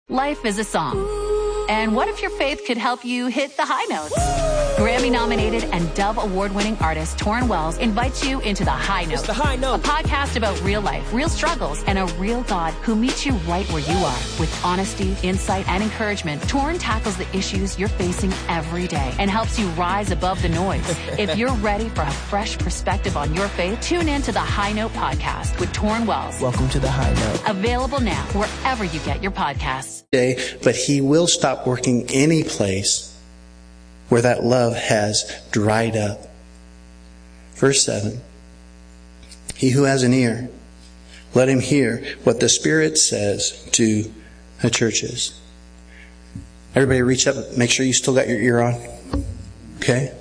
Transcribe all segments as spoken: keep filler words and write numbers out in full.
Life is a song. And what if your faith could help you hit the high notes? Grammy-nominated and Dove Award-winning artist Torrin Wells invites you into The High Note. It's The High Note. A podcast about real life, real struggles, and a real God who meets you right where you are. With honesty, insight, and encouragement, Torrin tackles the issues you're facing every day and helps you rise above the noise. If you're ready for a fresh perspective on your faith, tune in to The High Note podcast with Torrin Wells. Welcome to The High Note. Available now wherever you get your podcasts. But he will stop working any place where that love has dried up. Verse seven. He who has an ear, let him hear what the Spirit says to the churches. Everybody reach up. Make sure you still got your ear on. Okay?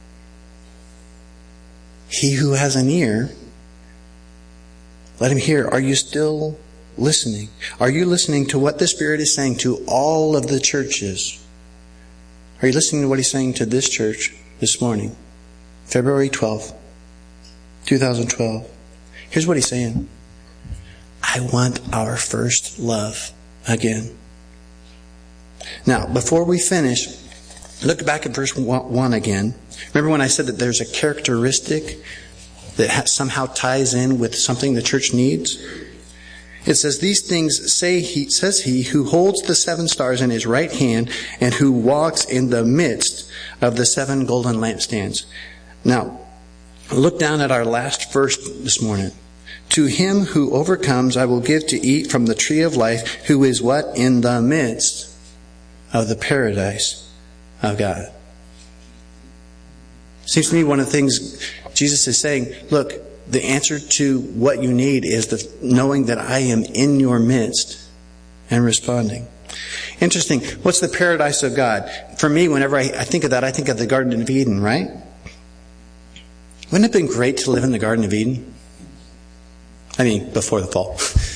He who has an ear, let him hear. Are you still listening? Are you listening to what the Spirit is saying to all of the churches? Are you listening to what He's saying to this church this morning? February twelfth, twenty twelve. Here's what He's saying. I want our first love again. Now, before we finish, look back at verse one again. Remember when I said that there's a characteristic that somehow ties in with something the church needs? It says, these things say he, says he who holds the seven stars in his right hand and who walks in the midst of the seven golden lampstands. Now, look down at our last verse this morning. To him who overcomes, I will give to eat from the tree of life, who is what? In the midst of the paradise of God. Seems to me one of the things Jesus is saying, look, the answer to what you need is the knowing that I am in your midst and responding. Interesting. What's the paradise of God? For me, whenever I, I think of that, I think of the Garden of Eden, right? Wouldn't it have been great to live in the Garden of Eden? I mean, before the fall.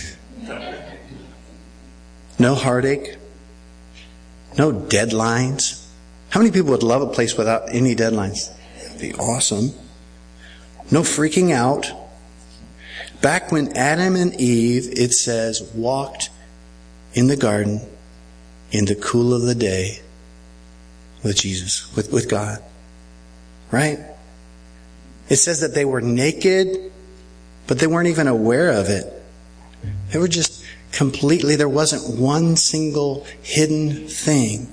No heartache. No deadlines. How many people would love a place without any deadlines? That'd be awesome. No freaking out. Back when Adam and Eve, it says, walked in the garden in the cool of the day with Jesus, with, with God. Right? It says that they were naked, but they weren't even aware of it. They were just completely, there wasn't one single hidden thing.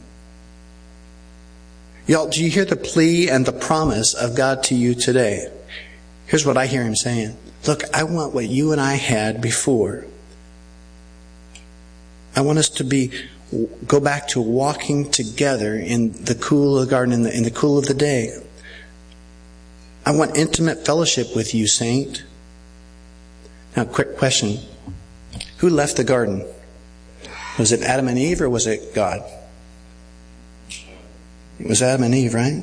Y'all, do you hear the plea and the promise of God to you today? Here's what I hear Him saying. Look, I want what you and I had before. I want us to be, go back to walking together in the cool of the garden, in the, in the cool of the day. I want intimate fellowship with you, saint. Now, quick question. Who left the garden? Was it Adam and Eve or was it God? It was Adam and Eve, right?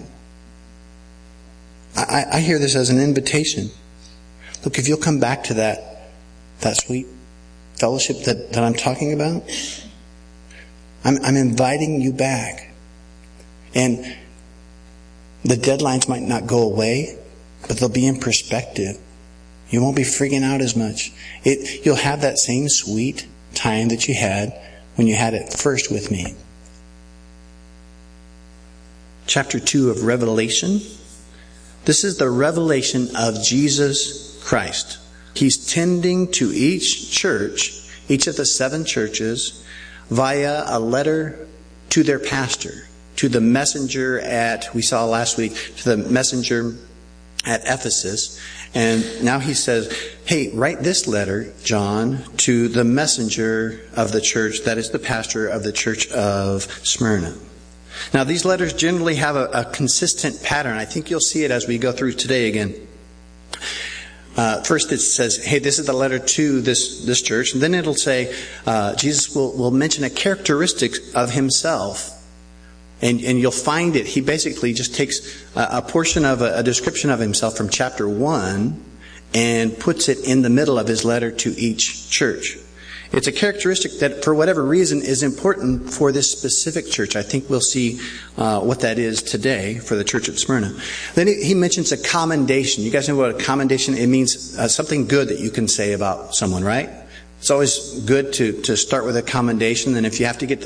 I, I hear this as an invitation. Look, if you'll come back to that, that sweet fellowship that, that I'm talking about, I'm, I'm inviting you back. And the deadlines might not go away, but they'll be in perspective. You won't be freaking out as much. It, you'll have that same sweet time that you had when you had it first with me. Chapter two of Revelation. This is the revelation of Jesus Christ. He's tending to each church, each of the seven churches, via a letter to their pastor, to the messenger at, we saw last week, to the messenger at Ephesus. And now he says, hey, write this letter, John, to the messenger of the church, that is the pastor of the church of Smyrna. Now, these letters generally have a, a consistent pattern. I think you'll see it as we go through today again. Uh, first it says, hey, this is the letter to this, this church. And then it'll say, uh, Jesus will, will mention a characteristic of himself. And, and you'll find it. He basically just takes a, a portion of a, a description of himself from chapter one and puts it in the middle of his letter to each church. It's a characteristic that, for whatever reason, is important for this specific church. I think we'll see uh, what that is today for the church at Smyrna. Then he mentions a commendation. You guys know what a commendation? It means uh, something good that you can say about someone, right? It's always good to, to start with a commendation. And if you have to get to